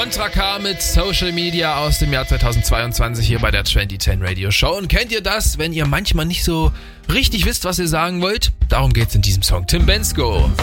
Contra K mit Social Media aus dem Jahr 2022 hier bei der 2010 Radio Show. Und kennt ihr das, wenn ihr manchmal nicht so richtig wisst, was ihr sagen wollt? Darum geht's in diesem Song. Tim Bendzko.